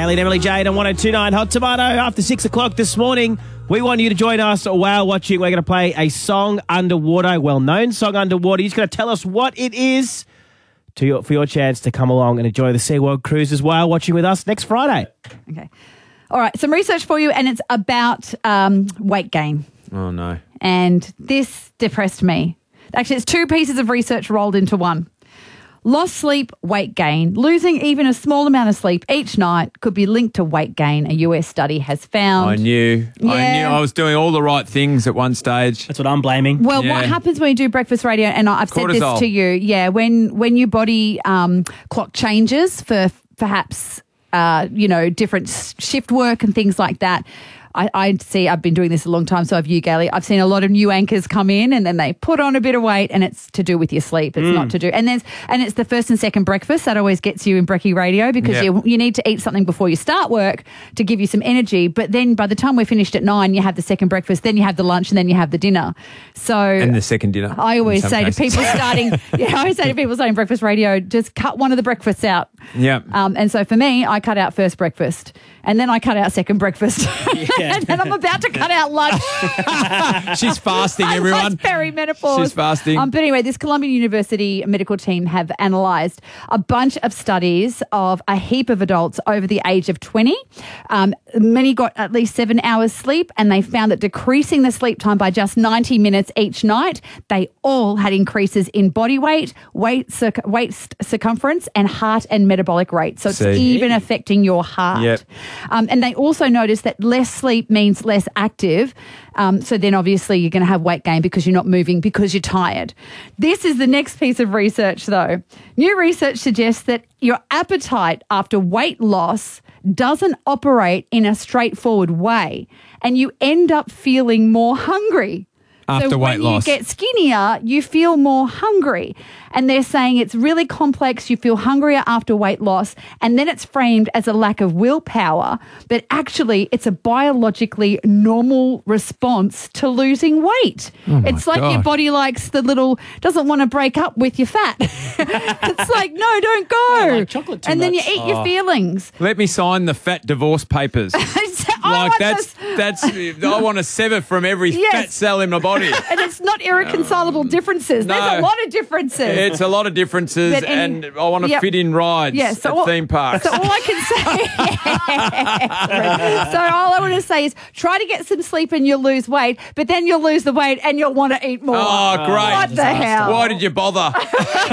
Gailey and Emily Jade on 102.9 Hot Tomato. After 6 o'clock this morning, we want you to join us while watching. We're going to play a song underwater, a well-known song underwater. You're just going to tell us what it is for your chance to come along and enjoy the SeaWorld cruises while watching with us next Friday. Okay. All right, some research for you, and it's about weight gain. Oh, no. And this depressed me. Actually, it's two pieces of research rolled into one. Lost sleep, weight gain. Losing even a small amount of sleep each night could be linked to weight gain, a US study has found. I knew I was doing all the right things at one stage. That's what I'm blaming. Well, what happens when you do breakfast radio, and I've said this to you, when your body clock changes for perhaps, different shift work and things like that, I see, I've been doing this a long time, so have you, Gailey. I've seen a lot of new anchors come in and then they put on a bit of weight, and it's to do with your sleep. It's not to do. And it's the first and second breakfast that always gets you in Brekkie Radio, because you need to eat something before you start work to give you some energy. But then by the time we're finished at 9, you have the second breakfast, then you have the lunch, and then you have the dinner. And the second dinner. I always say to people starting breakfast radio, just cut one of the breakfasts out. Yeah. And so for me, I cut out first breakfast, and then I cut out second breakfast. And then I'm about to cut out lunch. She's fasting, everyone. That's perimenopause. She's fasting. But anyway, this Columbia University medical team have analysed a bunch of studies of a heap of adults over the age of 20. Many got at least 7 hours sleep, and they found that decreasing the sleep time by just 90 minutes each night, they all had increases in body weight, waist circumference, and heart and metabolic rate. So it's even affecting your heart. Yep. And they also noticed that less sleep means less active. So then obviously you're going to have weight gain because you're not moving, because you're tired. This is the next piece of research, though. New research suggests that your appetite after weight loss doesn't operate in a straightforward way, and you end up feeling more hungry. After weight loss. When you get skinnier, you feel more hungry. And they're saying it's really complex. You feel hungrier after weight loss, and then it's framed as a lack of willpower. But actually, it's a biologically normal response to losing weight. It's like your body likes doesn't want to break up with your fat. It's like, no, don't go. I like chocolate too and then much. you eat your feelings. Let me sign the fat divorce papers. I want to sever from every fat cell in my body. And it's not irreconcilable differences. No. There's a lot of differences. It's a lot of differences, and I want to fit in rides at theme parks. So all I can say, so all I want to say is try to get some sleep and you'll lose weight, but then you'll lose the weight and you'll want to eat more. Oh, great. What the hell? Why did you bother?